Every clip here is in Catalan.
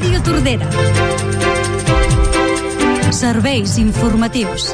Ràdio Tordera. Serveis informatius.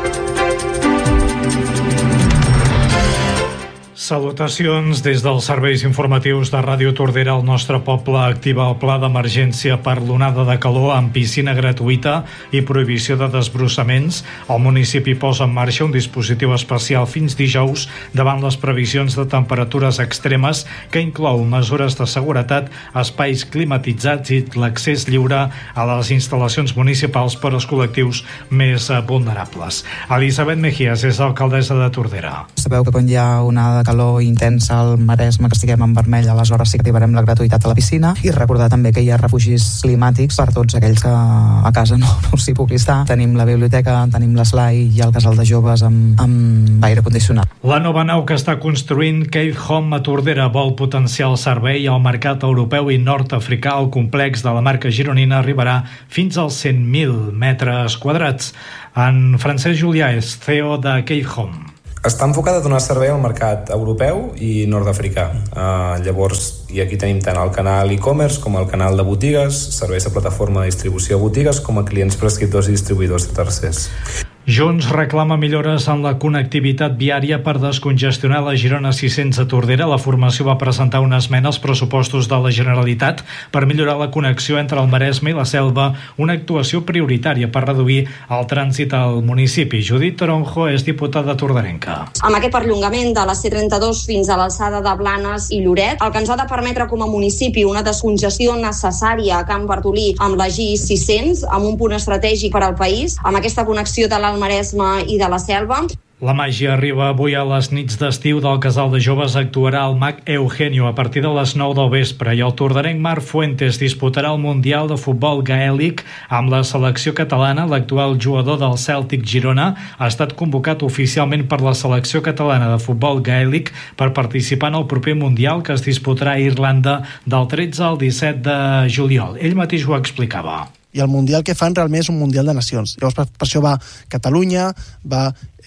Salutacions des dels serveis informatius de Ràdio Tordera. El nostre poble activa el pla d'emergència per l'onada de calor amb piscina gratuïta i prohibició de desbrossaments. El municipi posa en marxa un dispositiu especial fins dijous davant les previsions de temperatures extremes que inclou mesures de seguretat, espais climatitzats i l'accés lliure a les instal·lacions municipals per als col·lectius més vulnerables. Elisabet Mejías és alcaldessa de Tordera. Sabeu que quan hi ha onada de calor intensa al Maresme, que estiguem en vermell, aleshores sí que activarem la gratuïtat a la piscina, i recordar també que hi ha refugis climàtics per tots aquells que a casa no s'hi pugui estar. Tenim la biblioteca, tenim l'eslai i el casal de joves amb aire condicionat. La nova nau que està construint Cave Home a Tordera vol potenciar el servei al mercat europeu i nord-africà. El complex de la marca gironina arribarà fins als 100.000 metres quadrats. En Francesc Julià és CEO de Cave Home. Està enfocada a donar servei al mercat europeu i nord-africà. Llavors, i aquí tenim tant el canal e-commerce com el canal de botigues, serveis de plataforma de distribució de botigues, com a clients prescriptors i distribuïdors de tercers. Junts reclama millores en la connectivitat viària per descongestionar la Girona 600 a Tordera. La formació va presentar una esmena als pressupostos de la Generalitat per millorar la connexió entre el Maresme i la Selva, una actuació prioritària per reduir el trànsit al municipi. Judit Toronjo és diputada torderenca. Amb aquest perllongament de la C32 fins a l'alçada de Blanes i Lloret, el que ens ha de permetre com a municipi una descongestió necessària a Can Bartolí amb la G600, amb un punt estratègic per al país, amb aquesta connexió de l'Alt Maresme i de la Selva. La màgia arriba avui a les nits d'estiu del Casal de Joves. Actuarà el mag Eugenio a partir de les 9 del vespre i el torderenc Marc Fuentes disputarà el Mundial de Futbol Gaèlic amb la selecció catalana. L'actual jugador del Cèltic Girona ha estat convocat oficialment per la selecció catalana de futbol gaèlic per participar en el proper Mundial que es disputarà a Irlanda del 13 al 17 de juliol. Ell mateix ho explicava. I el Mundial que fan realment és un Mundial de nacions. Llavors per això va Catalunya, va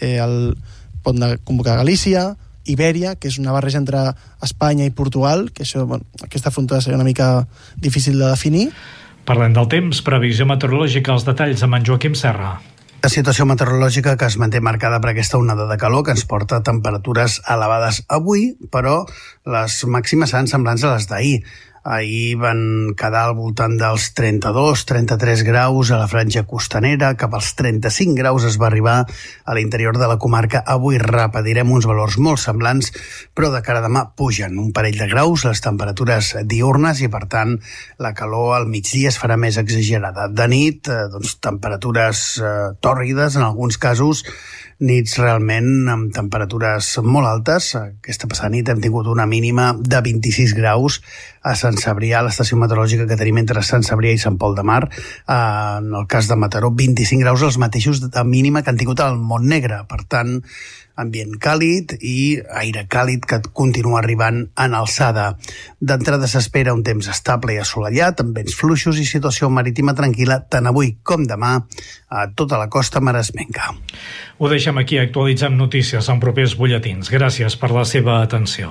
pot convocar Galícia, Ibèria, que és una barreja entre Espanya i Portugal, que això, aquesta frontera seria una mica difícil de definir. Parlem del temps, previsió meteorològica, els detalls amb en Joaquim Serra. La situació meteorològica que es manté marcada per aquesta onada de calor que ens porta a temperatures elevades avui, però les màximes seran semblants a les d'ahir. Ahir van quedar al voltant dels 32-33 graus a la franja costanera, cap als 35 graus es va arribar a l'interior de la comarca. Avui repetirem uns valors molt semblants, però de cara a demà pugen un parell de graus les temperatures diurnes i, per tant, la calor al migdia es farà més exagerada. De nit, temperatures tòrrides, en alguns casos, nits realment amb temperatures molt altes. Aquesta passada nit hem tingut una mínima de 26 graus a Sant Cebrià, l'estació meteorològica que tenim entre Sant Cebrià i Sant Pol de Mar. En el cas de Mataró, 25 graus, els mateixos de mínima que han tingut al Montnegre. Per tant, ambient càlid i aire càlid que continua arribant en alçada. D'entrada s'espera un temps estable i assolellat, amb vents fluixos i situació marítima tranquil·la tant avui com demà a tota la costa maresmenca. Ho deixem aquí, actualitzem notícies en propers butlletins. Gràcies per la seva atenció.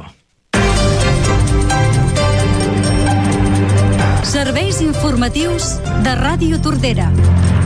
Serveis informatius de Ràdio Tordera.